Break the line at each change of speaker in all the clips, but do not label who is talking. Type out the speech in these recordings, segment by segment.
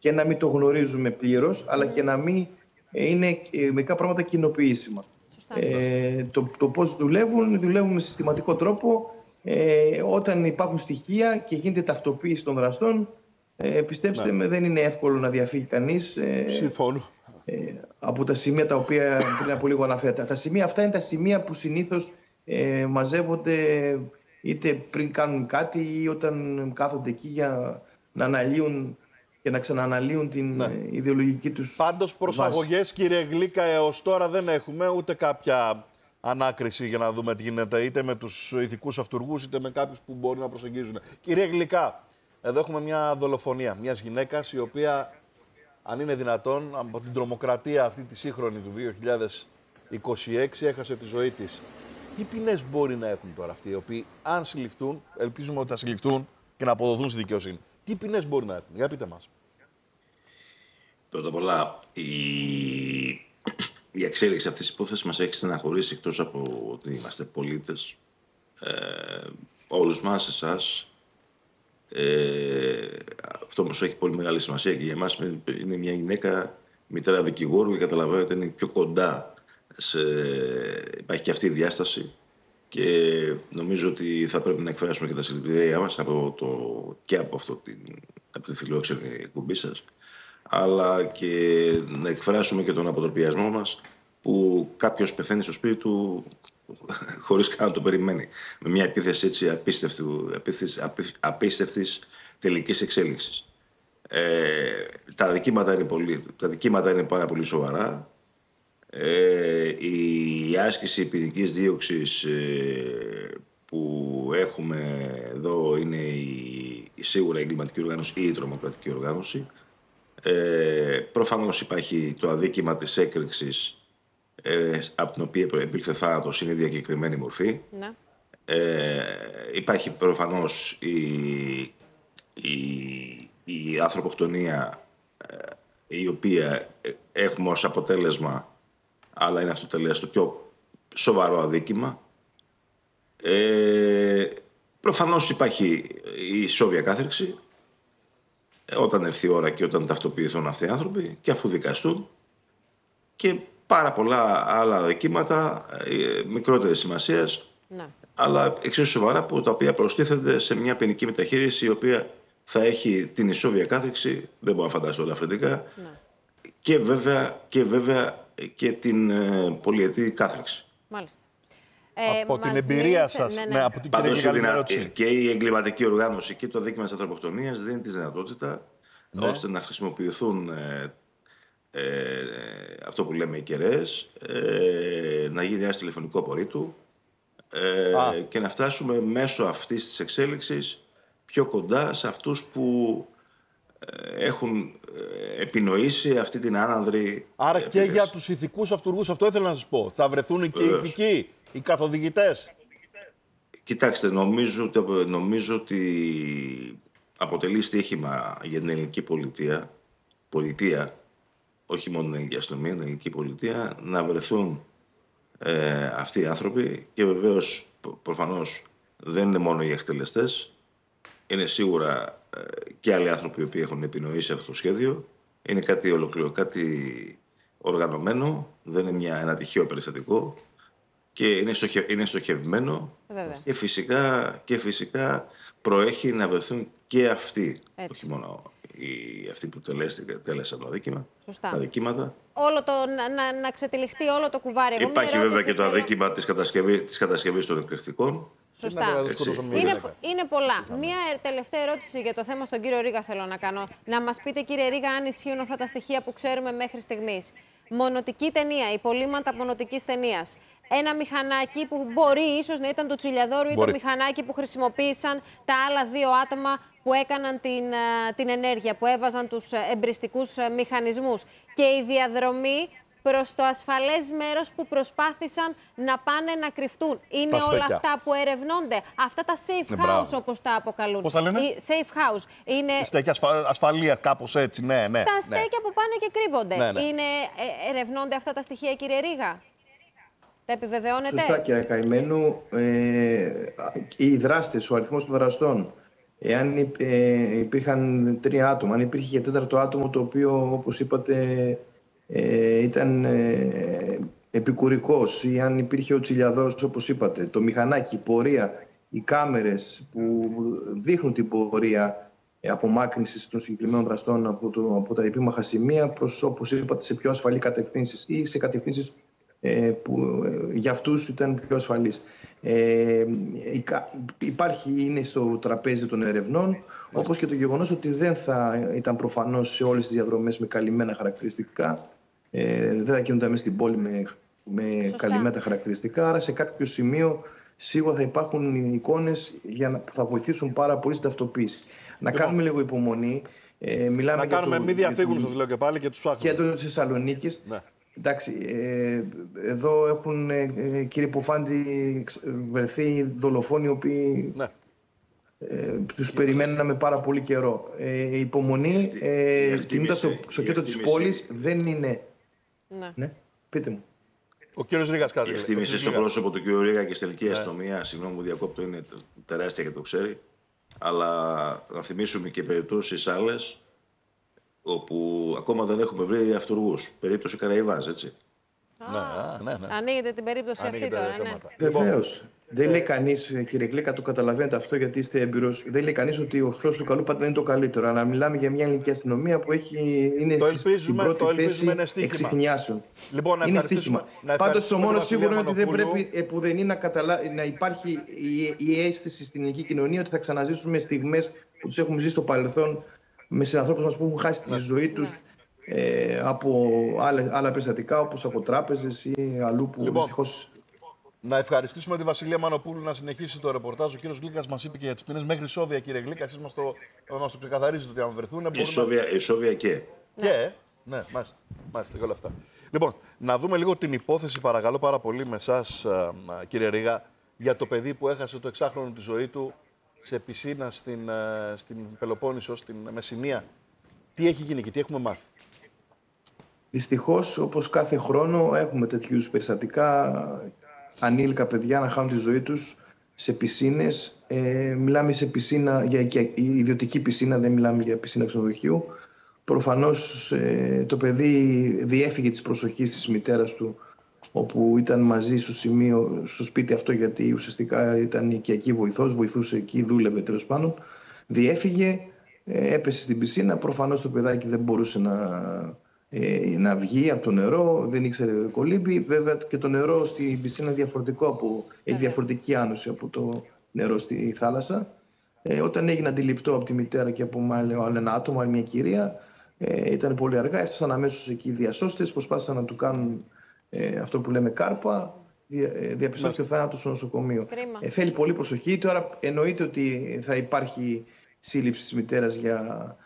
και να μην το γνωρίζουμε πλήρως, αλλά και να μην είναι μερικά πράγματα κοινοποιήσιμα. Το πώς δουλεύουν με συστηματικό τρόπο. Όταν υπάρχουν στοιχεία και γίνεται ταυτοποίηση των δραστών, πιστέψτε με, δεν είναι εύκολο να διαφύγει κανείς.
Συμφωνώ.
Από τα σημεία τα οποία πριν από λίγο αναφέρατε. Τα σημεία αυτά είναι τα σημεία που συνήθως μαζεύονται είτε πριν κάνουν κάτι ή όταν κάθονται εκεί για να αναλύουν και να ξανααναλύουν την ιδεολογική τους
Πάντως προσαγωγές, κύριε Γλίκα, έως τώρα δεν έχουμε ούτε κάποια ανάκριση για να δούμε τι γίνεται είτε με τους ηθικούς αυτουργούς είτε με κάποιους που μπορεί να προσεγγίζουν. Κύριε Γλίκα, εδώ έχουμε μια δολοφονία μιας γυναίκας η οποία, αν είναι δυνατόν, από την τρομοκρατία αυτή τη σύγχρονη του 2026 έχασε τη ζωή της. Τι ποινές μπορεί να έχουν τώρα αυτοί οι οποίοι, αν συλληφθούν, ελπίζουμε ότι θα συλληφθούν και να αποδοθούν στη δικαιοσύνη. Τι ποινές μπορεί να έχουν, για πείτε μας.
Πρώτα απ' όλα, η εξέλιξη αυτής της υπόθεσης μας έχει στεναχωρήσει, εκτός από ότι είμαστε πολίτες. Όλους μας, εσάς. Αυτό όμως έχει πολύ μεγάλη σημασία και για εμάς είναι μια γυναίκα, μητέρα δικηγόρου, και καταλαβαίνετε είναι πιο κοντά. Υπάρχει και αυτή η διάσταση και νομίζω ότι θα πρέπει να εκφράσουμε και τα συλληπιτήριά μας από τη φιλόξενη εκπομπή σας, αλλά και να εκφράσουμε και τον αποτροπιασμό μας που κάποιος πεθαίνει στο σπίτι του χωρίς καν να το περιμένει, με μια επίθεση έτσι απίστευτης τελικής εξέλιξης. Τα δικήματα είναι πάρα πολύ σοβαρά. Η άσκηση ποινικής δίωξης που έχουμε εδώ είναι σίγουρα η εγκληματική οργάνωση ή η τρομοκρατική οργάνωση. Προφανώς υπάρχει το αδίκημα της έκρηξης από την οποία επήλθε θάνατος, είναι η διακεκριμένη μορφή. Ναι. Υπάρχει προφανώς η ανθρωποκτονία, η οποία έχουμε ως αποτέλεσμα, αλλά είναι αυτό τελείως το πιο σοβαρό αδίκημα. Προφανώς υπάρχει η ισόβια κάθριξη, όταν έρθει η ώρα και όταν ταυτοποιηθούν αυτοί οι άνθρωποι και αφού δικαστούν, και πάρα πολλά άλλα αδικήματα μικρότερης σημασίας, αλλά εξίσου σοβαρά, που τα οποία προστίθενται σε μια ποινική μεταχείριση η οποία θα έχει την ισόβια κάθριξη, δεν μπορώ να φανταστώ ελαφρυντικά, και βέβαια και την πολυετή κάθριξη.
Μάλιστα.
Από την εμπειρία σας, από την
κυρία, και η εγκληματική οργάνωση και το δίκημα της ανθρωποκτονίας δίνει τη δυνατότητα ώστε να χρησιμοποιηθούν αυτό που λέμε οι κεραίες, να γίνει ένας τηλεφωνικό απορρίτου και να φτάσουμε μέσω αυτής της εξέλιξης πιο κοντά σε αυτούς που έχουν επινοήσει αυτή την άνανδρη.
Άρα και για τους ηθικούς αυτουργούς, αυτό ήθελα να σας πω. Θα βρεθούν και οι ηθικοί, οι καθοδηγητές.
Κοιτάξτε, νομίζω ότι αποτελεί στοίχημα για την ελληνική πολιτεία, όχι μόνο την ελληνική αστυνομία, την ελληνική πολιτεία, να βρεθούν αυτοί οι άνθρωποι, και βεβαίως προφανώς δεν είναι μόνο οι εκτελεστές, είναι σίγουρα και άλλοι άνθρωποι οι οποίοι έχουν επινοήσει αυτό το σχέδιο. Είναι κάτι κάτι οργανωμένο, δεν είναι ένα τυχαίο περιστατικό και είναι στοχευμένο. Και φυσικά προέχει να βρεθούν και αυτοί, όχι μόνο αυτοί που τέλεσαν το αδίκημα, τα δικήματα.
Να ξετυλιχτεί όλο το κουβάρι.
Υπάρχει βέβαια και το αδίκημα της κατασκευής των εκρηκτικών.
Σωστά. Είναι πολλά. Μία τελευταία ερώτηση για το θέμα στον κύριο Ρήγα θέλω να κάνω. Να μας πείτε, κύριε Ρήγα, αν ισχύουν αυτά τα στοιχεία που ξέρουμε μέχρι στιγμής. Μονοτική ταινία, υπολείμματα μονοτικής ταινίας. Ένα μηχανάκι που μπορεί ίσως να ήταν του Τσιλιαδόρου ή το μηχανάκι που χρησιμοποίησαν τα άλλα δύο άτομα που έκαναν την ενέργεια, που έβαζαν τους εμπριστικούς μηχανισμούς. Και η διαδρομή προς το ασφαλές μέρος που προσπάθησαν να πάνε να κρυφτούν. Είναι όλα αυτά που ερευνώνται. Αυτά τα safe house, όπως τα αποκαλούν.
Πώς τα λένε?
Safe house. Είναι
στέκια ασφαλεία, κάπως έτσι, ναι.
Τα στέκια που πάνε και κρύβονται. Ερευνώνται αυτά τα στοιχεία, κύριε Ρήγα? Τα επιβεβαιώνετε?
Σωστά, κύριε Καημένου. Οι δράστες, ο αριθμός των δραστών εάν υπήρχαν 3 άτομα, αν υπήρχε και 4ο άτομο το οποίο, όπως είπατε, ήταν επικουρικός, ή αν υπήρχε ο τσιλιαδός, όπως είπατε, το μηχανάκι, η πορεία, οι κάμερες που δείχνουν την πορεία απομάκρυνσης των συγκεκριμένων δραστών από τα επίμαχα σημεία προς, όπως είπατε, σε πιο ασφαλή κατευθύνσεις ή σε κατευθύνσεις που για αυτούς ήταν πιο ασφαλείς. Είναι στο τραπέζι των ερευνών, όπως και το γεγονός ότι δεν θα ήταν προφανώς σε όλες τις διαδρομές με καλυμμένα χαρακτηριστικά. Δεν θα κινούνται μέσα στην πόλη με καλυμμένα χαρακτηριστικά, άρα σε κάποιο σημείο σίγουρα θα υπάρχουν εικόνες που θα βοηθήσουν πάρα πολύ στην ταυτοποίηση. Να κάνουμε λίγο υπομονή.
Να κάνουμε μη διαφύγουν, σας λέω και πάλι, και τους ψάχνουμε.
Κέντρο της Θεσσαλονίκης. Ναι. Εντάξει, εδώ έχουν, κύριε Ποφάντη, βρεθεί δολοφόνοι οι οποίοι τους περιμέναμε πάρα πολύ καιρό. Η υπομονή, κινούντας στο κέντρο της πόλης, δεν είναι... Ναι, πείτε μου.
Ο κύριος Ρήγας κάτι.
Η εκτίμηση στο πρόσωπο του κύριου Ρήγα και στην τελική αστυνομία, συγγνώμη που διακόπτω, είναι τεράστια και το ξέρει. Αλλά να θυμίσουμε και περιπτώσεις άλλες όπου ακόμα δεν έχουμε βρει αυτούργους. Περίπτωση Καραϊβάς, έτσι.
Ναι.
Ανοίγετε την περίπτωση αυτή τώρα, ναι.
Βεβαίως. Δεν λέει κανείς, κύριε Γλίκα, το καταλαβαίνετε αυτό γιατί είστε έμπειρος. Δεν λέει κανείς ότι ο εχθρός του καλού πάντα δεν είναι το καλύτερο. Αλλά μιλάμε για μια ελληνική αστυνομία που είναι στην πρώτη θέση εξιχνιάσεων.
Λοιπόν,
είναι στοίχημα. Πάντως το μόνο σίγουρο είναι ότι δεν πρέπει επουδενή να υπάρχει η αίσθηση στην ελληνική κοινωνία ότι θα ξαναζήσουμε στιγμές που τους έχουμε ζήσει στο παρελθόν με συνανθρώπους μας που έχουν χάσει τη ζωή τους από άλλα περιστατικά, όπως από τράπεζες ή αλλού που δυστυχώς...
Να ευχαριστήσουμε τη Βασιλεία Μανοπούλου να συνεχίσει το ρεπορτάζ. Ο κύριος Γλίκας μας είπε και για τις ποινές μέχρι Σόβια, κύριε Γλίκα. Εσείς μας το ξεκαθαρίζετε ότι αν βρεθούν.
Σόβια και.
Και. Ναι, μάλιστα και όλα αυτά. Λοιπόν, να δούμε λίγο την υπόθεση, παρακαλώ πάρα πολύ, με εσάς, κύριε Ρήγα, για το παιδί που έχασε το 6χρονο τη ζωή του σε πισίνα στην Πελοπόννησο, στην Μεσσηνία. Τι έχει γίνει και τι έχουμε μάθει?
Δυστυχώς, όπως κάθε χρόνο, έχουμε τέτοιους περιστατικά. Ανήλικα παιδιά να χάνουν τη ζωή τους σε πισίνες. Μιλάμε σε πισίνα, για ιδιωτική πισίνα, δεν μιλάμε για πισίνα ξενοδοχείου. Προφανώς το παιδί διέφυγε της προσοχής της μητέρας του, όπου ήταν μαζί στο σπίτι αυτό, γιατί ουσιαστικά ήταν οικιακή βοηθός, βοηθούσε εκεί, δούλευε τέλος πάντων. Διέφυγε, έπεσε στην πισίνα. Προφανώς το παιδάκι δεν μπορούσε να βγει από το νερό, δεν ήξερε κολύμπη. Βέβαια και το νερό στην πισίνα είναι διαφορετικό, έχει διαφορετική άνωση από το νερό στη θάλασσα. Όταν έγινε αντιληπτό από τη μητέρα και από άλλο ένα άτομο, άλλη μια κυρία, ήταν πολύ αργά. Έφτασαν αμέσως εκεί οι διασώστες, προσπάθησαν να του κάνουν αυτό που λέμε κάρπα. Διαπιστώθηκε ο θάνατος στο νοσοκομείο. Θέλει πολύ προσοχή. Τώρα εννοείται ότι θα υπάρχει σύλληψη της μητέρας για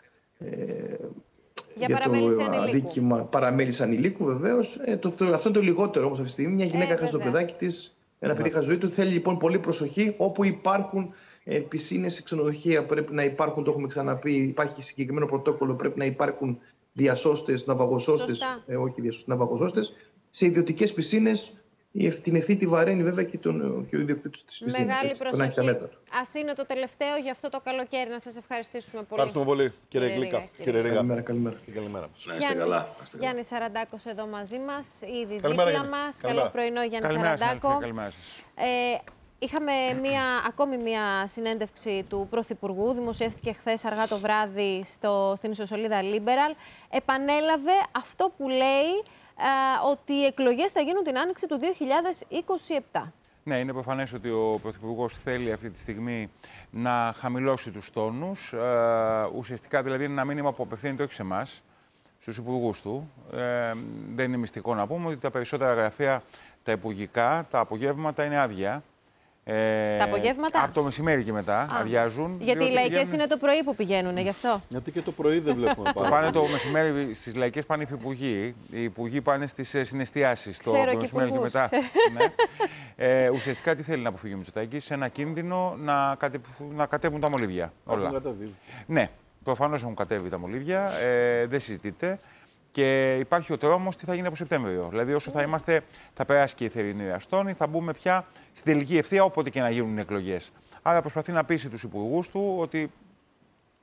το αδίκημα παραμέληση ανηλίκου, βεβαίως. Αυτό είναι το λιγότερο όμως αυτή τη στιγμή. Μια γυναίκα χάσει το παιδάκι της, ένα παιδί χάσει ζωή του. Θέλει λοιπόν πολύ προσοχή. Όπου υπάρχουν πισίνες σε ξενοδοχεία, πρέπει να υπάρχουν, το έχουμε ξαναπεί, υπάρχει συγκεκριμένο πρωτόκολλο, πρέπει να υπάρχουν διασώστες, ναυαγοσώστες, όχι διασώστες, ναυαγοσώστες. Σε ιδιωτικές πισίνες την ευθύνη τη βαραίνει βέβαια και ο ιδιοκτήτης της πισίνας.
Μεγάλη προσοχή. Ας είναι το τελευταίο για αυτό το καλοκαίρι. Να σας ευχαριστήσουμε πολύ.
Ευχαριστούμε πολύ, κύριε Γλίκα. Κύριε Ρήγα.
Καλημέρα.
Να είστε καλά.
Γιάννης Σαραντάκος εδώ μαζί μας, ήδη δίπλα μας. Καλό πρωινό, Γιάννη Σαραντάκο.
Καλημέρα σας.
Είχαμε ακόμη μία συνέντευξη του Πρωθυπουργού, δημοσιεύτηκε χθες αργά το βράδυ στην ιστοσελίδα Liberal. Επανέλαβε αυτό που λέει ότι οι εκλογές θα γίνουν την άνοιξη του 2027.
Ναι, είναι προφανές ότι ο Πρωθυπουργός θέλει αυτή τη στιγμή να χαμηλώσει τους τόνους. Ουσιαστικά δηλαδή είναι ένα μήνυμα που απευθύνεται όχι σε εμάς, στους υπουργούς του. Δεν είναι μυστικό να πούμε ότι τα περισσότερα γραφεία, τα υπουργικά, τα απογεύματα είναι άδεια.
Τα απογεύματα.
Από το μεσημέρι και μετά αδειάζουν.
Γιατί οι λαϊκές είναι το πρωί που πηγαίνουν, γι' αυτό.
Γιατί και το πρωί δεν βλέπουμε πάρα.
Πάνε το μεσημέρι, στις λαϊκές πάνε οι υφυπουργοί. Οι υπουργοί πάνε στις συναισθιάσεις. Το μεσημέρι και μετά. Ναι. Ουσιαστικά τι θέλει να αποφύγει ο Μητσοτάκης? Ένα κίνδυνο να κατέβουν τα μολύβια. Όλα. Ναι, προφανώς έχουν κατέβει τα μολύβια. Δεν συζητείται. Και υπάρχει ο τρόμος τι θα γίνει από Σεπτέμβριο. Δηλαδή, όσο θα περάσει και η θερινή αστόνη, θα μπούμε πια στην τελική ευθεία, όποτε και να γίνουν οι εκλογές. Άρα, προσπαθεί να πείσει τους υπουργούς του ότι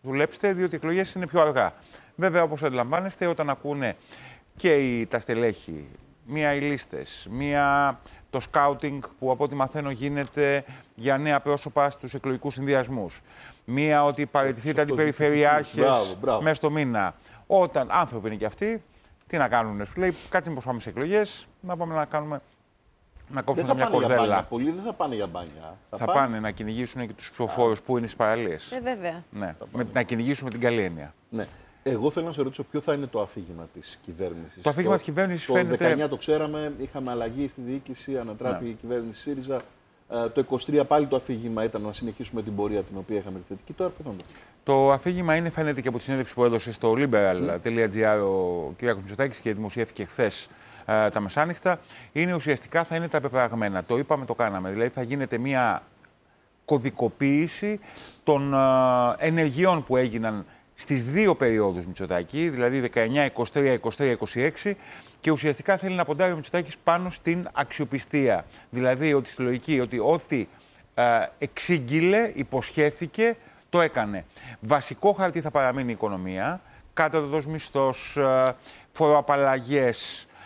δουλέψτε, διότι οι εκλογές είναι πιο αργά. Βέβαια, όπως αντιλαμβάνεστε, όταν ακούνε και τα στελέχη, οι λίστες, το σκάουτινγκ που από ό,τι μαθαίνω γίνεται για νέα πρόσωπα στους εκλογικούς συνδυασμούς, ότι παραιτηθείτε αντιπεριφερειάρχες μέσα στο μήνα. Όταν άνθρωποι είναι και αυτοί, τι να κάνουν, σου λέει, κάτσε μήπως πάμε σε εκλογές, να πάμε να κάνουμε. Να κόψουν μια κορδέλα.
Πολλοί δεν θα πάνε για μπάνια.
Θα πάνε να κυνηγήσουν και τους ψηφοφόρους που είναι στις παραλίες.
Βέβαια.
Ναι. Να κυνηγήσουν με την καλή έννοια.
Ναι. Εγώ θέλω να σε ρωτήσω ποιο θα είναι το αφήγημα της κυβέρνησης.
Το αφήγημα της κυβέρνησης φαίνεται.
Το 19 το ξέραμε, είχαμε αλλαγή στη διοίκηση, ανατράπη η κυβέρνηση ΣΥΡΙΖΑ. Το 23 πάλι το αφήγημα ήταν να συνεχίσουμε την πορεία την οποία είχαμε θετική. Τώρα ποιο θα είναι
το αφήγημα είναι, φαίνεται και από τη συνέντευξη που έδωσε στο liberal.gr ο κ. Μητσοτάκης και δημοσιεύτηκε χθες τα μεσάνυχτα, είναι ουσιαστικά θα είναι τα πεπραγμένα. Το είπαμε, το κάναμε. Δηλαδή θα γίνεται μια κωδικοποίηση των ενεργειών που έγιναν στις δύο περιόδους Μητσοτάκη, δηλαδή 19, 23, 23, 26, και ουσιαστικά θέλει να ποντάρει ο Μητσοτάκης πάνω στην αξιοπιστία. Δηλαδή ότι στη λογική ότι ό,τι εξήγηλε, υποσχέθηκε, το έκανε. Βασικό χαρτί θα παραμείνει η οικονομία, κάτωτος μισθός, φοροαπαλλαγές,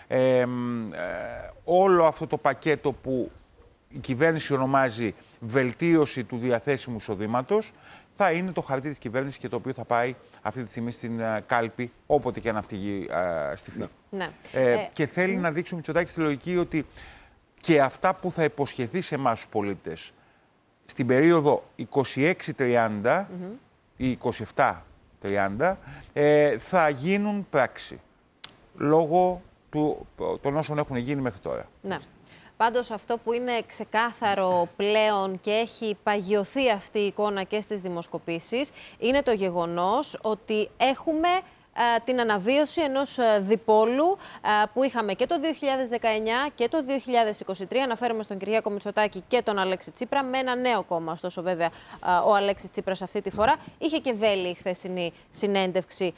όλο αυτό το πακέτο που η κυβέρνηση ονομάζει βελτίωση του διαθέσιμου εισοδήματος, θα είναι το χαρτί της κυβέρνησης και το οποίο θα πάει αυτή τη στιγμή στην κάλπη, όποτε και αν αυτή στηθεί.
Ναι.
Και θέλει να δείξει ο Μητσοτάκης στη λογική ότι και αυτά που θα υποσχεθεί σε εμάς τους πολίτες στην περίοδο 26-30 ή 27-30 θα γίνουν πράξη, λόγω των όσων έχουν γίνει μέχρι τώρα.
Ναι. Πάντως αυτό που είναι ξεκάθαρο πλέον και έχει παγιωθεί αυτή η εικόνα και στις δημοσκοπήσεις είναι το γεγονός ότι έχουμε την αναβίωση ενός διπόλου που είχαμε και το 2019 και το 2023. Αναφέρομαι στον Κυριάκο Μητσοτάκη και τον Αλέξη Τσίπρα, με ένα νέο κόμμα. Ωστόσο, βέβαια, ο Αλέξης Τσίπρας αυτή τη φορά είχε και βέλη η χθεσινή συνέντευξη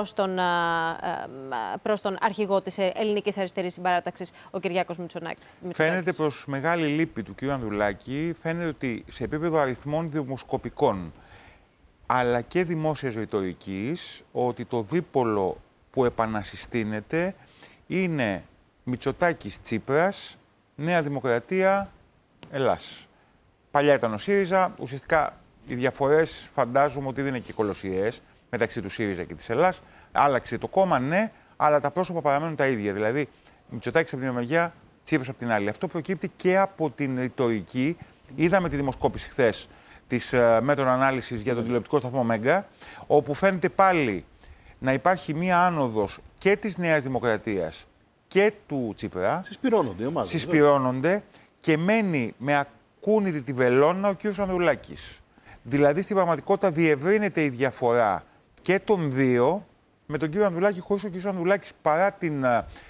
προς τον αρχηγό της Ελληνικής Αριστερής Συμπαράταξης, ο Κυριάκος Μητσοτάκης.
Φαίνεται προς μεγάλη λύπη του κ. Ανδρουλάκη, φαίνεται ότι σε επίπεδο αριθμών δημοσκοπικών αλλά και δημόσιας ρητορικής, ότι το δίπολο που επανασυστήνεται είναι Μητσοτάκης Τσίπρας, Νέα Δημοκρατία, Ελλάς. Παλιά ήταν ο ΣΥΡΙΖΑ, ουσιαστικά οι διαφορές φαντάζομαι ότι δεν είναι και κολοσιαίες μεταξύ του ΣΥΡΙΖΑ και της Ελλάς. Άλλαξε το κόμμα, ναι, αλλά τα πρόσωπα παραμένουν τα ίδια. Δηλαδή, Μητσοτάκης από την μια μεριά, Τσίπρας από την άλλη. Αυτό προκύπτει και από την ρητορική. Είδαμε τη δημοσκόπηση χθες της μέτρων ανάλυσης για τον τηλεοπτικό σταθμό Μέγκα, όπου φαίνεται πάλι να υπάρχει μία άνοδος και της Νέας Δημοκρατίας και του Τσίπρα.
Συσπυρώνονται οι ομάδες.
Συσπυρώνονται και μένει με ακούνητη τη βελόνα ο κ. Ανδρουλάκης. Δηλαδή, στην πραγματικότητα διευρύνεται η διαφορά και των δύο με τον κ. Ανδρουλάκη, χωρίς ο κ. Ανδρουλάκης, παρά την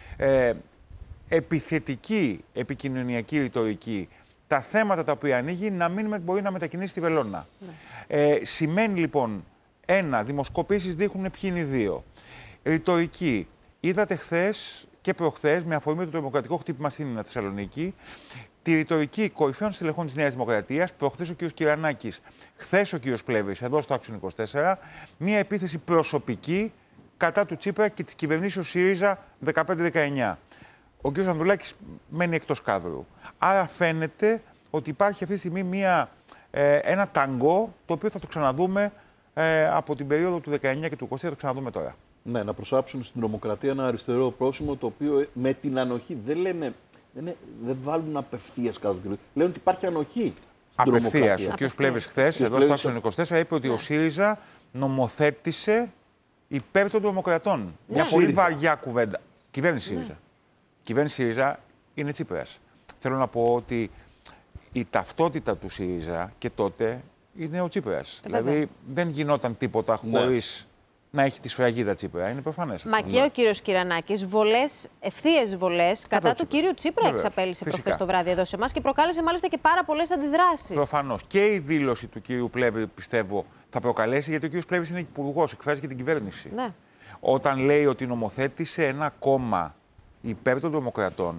επιθετική επικοινωνιακή ρητορική, τα θέματα τα οποία ανοίγει να μην μπορεί να μετακινήσει τη βελόνα. Ναι. Σημαίνει λοιπόν, δημοσκοπήσεις δείχνουν ποιοι είναι οι δύο. Ρητορική. Είδατε χθες και προχθές, με αφορμή το τρομοκρατικό χτύπημα στην Θεσσαλονίκη, τη ρητορική κορυφαίων στελεχών της Νέας Δημοκρατίας, προχθές ο κ. Κυρανάκης, χθες ο κ. Πλεύρης, εδώ στο Άξιον 24, μία επίθεση προσωπική κατά του Τσίπρα και της κυβερνήσεως ΣΥΡΙΖΑ 15-19. Ο κ. Ανδρουλάκης μένει εκτός κάδρου. Άρα φαίνεται ότι υπάρχει αυτή τη στιγμή ένα ταγκό, το οποίο θα το ξαναδούμε από την περίοδο του 19 και του 20, θα το ξαναδούμε τώρα.
Ναι, να προσάψουν στην τρομοκρατία ένα αριστερό πρόσημο, το οποίο με την ανοχή δεν βάλουν απευθείας κάτω του κ. Λένε ότι υπάρχει ανοχή στην τρομοκρατία.
Ο κ. Πλεύρης χθες, εδώ στο Άξιον 24, είπε ότι ο ΣΥΡΙΖΑ νομοθέτησε υπέρ των τρομοκρατών. Μια πολύ βαριά κουβέντα. Κυβέρνηση ΣΥΡΙΖΑ. Κυβέρνηση ΣΥΡΙΖΑ είναι Τσίπρας. Θέλω να πω ότι η ταυτότητα του ΣΥΡΙΖΑ και τότε είναι ο Τσίπρας. Δηλαδή δεν γινόταν τίποτα χωρίς να έχει τη σφραγίδα Τσίπρα. Είναι προφανές.
Μα και ο κύριος Κυρανάκης, ευθείες βολές κατά του κύριου Τσίπρα εξαπέλυσε προχθές το βράδυ εδώ σε εμάς και προκάλεσε μάλιστα και πάρα πολλές αντιδράσεις.
Προφανώς. Και η δήλωση του κύριου Πλεύρη, πιστεύω, θα προκαλέσει, γιατί ο κύριος Πλεύρης είναι υπουργός, εκφράζει και την κυβέρνηση.
Ναι.
Όταν λέει ότι νομοθέτησε ένα κόμμα υπέρ των τρομοκρατών,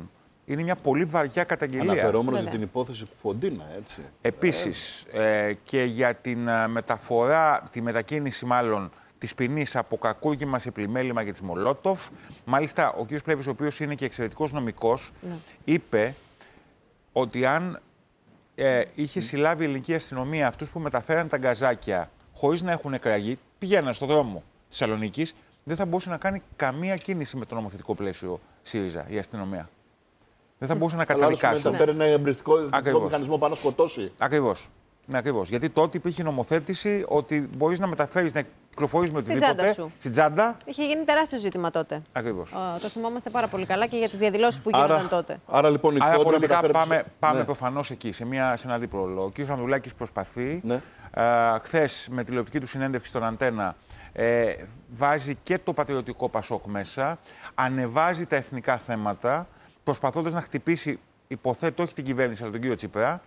είναι μια πολύ βαριά καταγγελία.
Αναφερόμενος για την υπόθεση του Φοντίνα, έτσι.
Επίσης, και για την μεταφορά, τη μετακίνηση μάλλον, της ποινής από κακούργημα σε πλημέλημα για τις Μολότοφ. Μάλιστα, ο κ. Πλεύρης, ο οποίος είναι και εξαιρετικός νομικός, είπε ότι αν είχε συλλάβει η ελληνική αστυνομία αυτούς που μεταφέραν τα γκαζάκια χωρίς να έχουν εκραγεί, πηγαίναν στον δρόμο της Θεσσαλονίκης, δεν θα μπορούσε να κάνει καμία κίνηση με το νομοθετικό πλαίσιο ΣΥΡΙΖΑ, η αστυνομία. Δεν θα μπορούσε να καταδικάσει.
Θα μεταφέρει ένα εμπριστικό μηχανισμό πάνω να σκοτώσει.
Ακριβώς. Ναι, ακριβώς. Γιατί τότε υπήρχε νομοθέτηση ότι μπορείς να μεταφέρεις, να κυκλοφορείς με οτιδήποτε στην τσάντα.
Είχε γίνει τεράστιο ζήτημα τότε.
Ακριβώς.
Το θυμόμαστε πάρα πολύ καλά και για τις διαδηλώσεις που γίνονταν τότε.
Άρα λοιπόν
πολιτικά πάμε προφανώς εκεί, σε ένα δίπολο. Ο κ. Ανδρουλάκης προσπαθεί. Χθες με τηλεοπτική του συνέντευξη στον Αντένα βάζει και το πατριωτικό Πασόκ μέσα, ανεβάζει τα εθνικά θέματα, προσπαθώντας να χτυπήσει, υποθέτω, όχι την κυβέρνηση, αλλά τον κύριο Τσίπρα.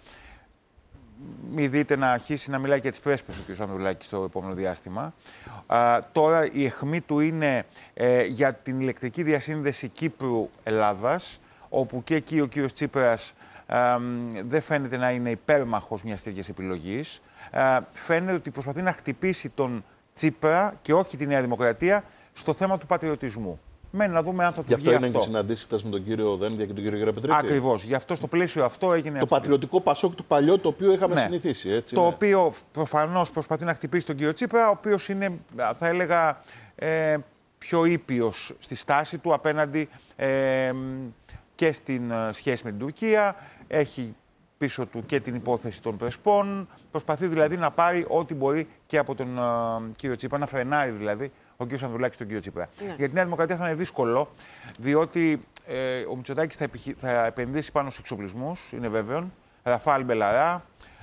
Μην δείτε να αρχίσει να μιλάει για τις πρέσπες ο κ. Ανδρουλάκης στο επόμενο διάστημα. Τώρα η αιχμή του είναι για την ηλεκτρική διασύνδεση Κύπρου-Ελλάδας, όπου και εκεί ο κ. Τσίπρας δεν φαίνεται να είναι υπέρμαχος μιας τέτοιας επιλογής. Φαίνεται ότι προσπαθεί να χτυπήσει τον Τσίπρα και όχι τη Νέα Δημοκρατία στο θέμα του πατριωτισμού. Μένει να δούμε αν θα του βγει αυτό.
Γι' αυτό είναι και συναντήσεις με τον κύριο Δένδια και τον κύριο Γεραπετρίτη.
Ακριβώς. Γι' αυτό στο πλαίσιο αυτό έγινε.
Το πατριωτικό Πασόκ του παλιό, το οποίο είχαμε συνηθίσει. Έτσι,
το οποίο προφανώς προσπαθεί να χτυπήσει τον κύριο Τσίπρα, ο οποίος είναι, θα έλεγα, πιο ήπιος στη στάση του απέναντι και στην σχέση με την Τουρκία. Έχει πίσω του και την υπόθεση των Πρεσπών. Προσπαθεί δηλαδή να πάρει ό,τι μπορεί και από τον κύριο Τσίπρα, να φρενάρει δηλαδή ο κ. Ανδρουλάκης τον κύριο Τσίπρα. Ναι. Για τη Νέα Δημοκρατία θα είναι δύσκολο, διότι ο Μητσοτάκης θα επενδύσει πάνω στους εξοπλισμούς, είναι βέβαιο. Ραφάλ Μπελαρά.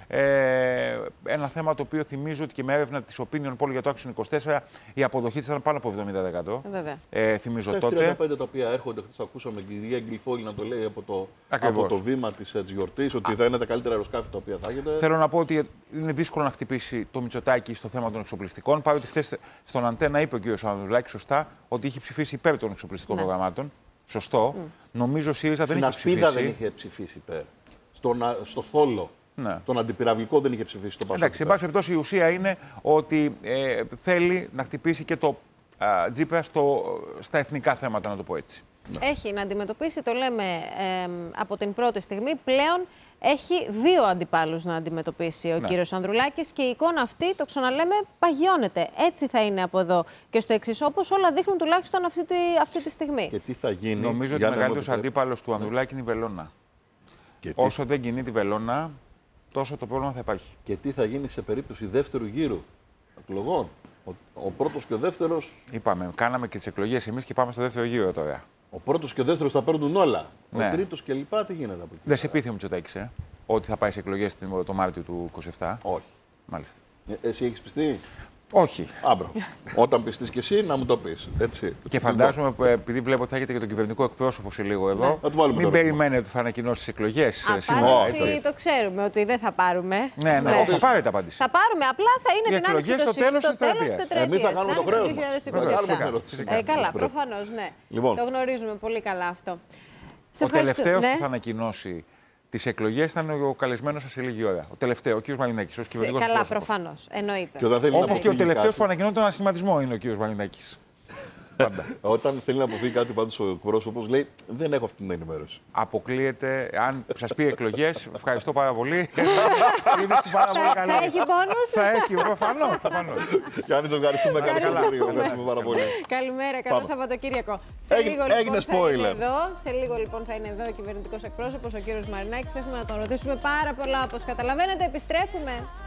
Ένα θέμα το οποίο θυμίζω ότι και με έρευνα της Opinion Poll για το Action 24 η αποδοχή της ήταν πάνω από 70%. Θυμίζω
τα
τότε.
Τα F-35 τα οποία έρχονται, χθες ακούσαμε την κυρία Γκυλφόλη να το λέει από το βήμα της γιορτής, ότι θα είναι τα καλύτερα αεροσκάφη τα οποία θα έχετε.
Θέλω να πω ότι είναι δύσκολο να χτυπήσει το Μητσοτάκη στο θέμα των εξοπλιστικών. Παρότι χθες στον Αντένα είπε ο κ. Ανδρουλάκης σωστά ότι είχε ψηφίσει υπέρ των εξοπλιστικών προγραμμάτων. Σωστό. Νομίζω ο ΣΥΡΙΖΑ δεν είχε ψηφίσει.
Στην Ασπίδα δεν είχε ψηφίσει υπέρ. Στο Θόλο. Ναι. Τον αντιπυραυλικό δεν είχε ψηφίσει το Πασόκ.
Εντάξει, σε πάση περιπτώσει η ουσία είναι ότι θέλει να χτυπήσει και το Τσίπρα στα εθνικά θέματα, να το πω έτσι.
Έχει να αντιμετωπίσει, το λέμε από την πρώτη στιγμή, πλέον έχει δύο αντιπάλους να αντιμετωπίσει ο κύριος Ανδρουλάκης και η εικόνα αυτή, το ξαναλέμε, παγιώνεται. Έτσι θα είναι από εδώ και στο εξής, όπως όλα δείχνουν τουλάχιστον αυτή τη στιγμή.
Και τι θα γίνει.
Νομίζω ότι ο μεγαλύτερος αντίπαλος του Ανδρουλάκη είναι η Βελόνα. Όσο δεν κινεί τη Βελόνα, τόσο το πρόβλημα θα υπάρχει.
Και τι θα γίνει σε περίπτωση δεύτερου γύρου εκλογών. Ο πρώτος και ο δεύτερος.
Είπαμε, κάναμε και τις εκλογές εμείς και πάμε στο δεύτερο γύρο τώρα.
Ο πρώτος και ο δεύτερος θα παίρνουν όλα. Ναι. Ο τρίτος και λοιπά, τι γίνεται από εκεί.
Δεν σε πείθει ο Μητσοτάκης, ότι θα πάει σε εκλογές το Μάρτιο του 27.
Όχι.
Μάλιστα.
Εσύ έχεις πιστεί.
Όχι.
Άμπρο. Όταν πιστείς και εσύ, να μου το πεις. Έτσι.
Και φαντάζομαι, επειδή βλέπω ότι θα έχετε και τον κυβερνητικό εκπρόσωπο σε λίγο εδώ, μην περιμένετε ότι θα ανακοινώσει τις εκλογές σήμερα.
Έτσι, το ξέρουμε ότι δεν θα πάρουμε.
Ναι, θα πάρετε απάντηση.
Θα πάρουμε, απλά θα είναι την
εκλογές στο τέλος της τετραετίας.
Εμείς θα κάνουμε το χρέος μας.
Καλά, προφανώς, ναι. Το γνωρίζουμε πολύ καλά αυτό.
Ο τελευταίος που θα ανακοινώσει τις εκλογές ήταν ο καλεσμένος σας σε λίγη ώρα. Ο τελευταίος, ο κ. Μαλινάκης, ως κυβερνητικός
πρόσωπος. Καλά, προφανώς. Εννοείται.
Όπως και ο τελευταίος που ανακοινώνει τον ανασχηματισμό είναι ο κ. Μαλινάκης.
Όταν θέλει να αποφύγει κάτι πάντως ο εκπρόσωπος, λέει δεν έχω αυτή την ενημέρωση.
Αποκλείεται. Αν σας πει εκλογές, ευχαριστώ πάρα πολύ. Είμαι πάρα πολύ καλή.
Θα έχει πόνους.
Θα έχει, προφανώς.
Γιάννη, σε ευχαριστούμε. Ευχαριστούμε πάρα πολύ.
Καλημέρα, καλό Σαββατοκύριακο. Σε λίγο λοιπόν θα είναι εδώ ο κυβερνητικός εκπρόσωπος, ο κύριος Μαρινάκης. Έχουμε να τον ρωτήσουμε πάρα πολλά, όπως καταλαβαίνετε. Επιστρέφουμε.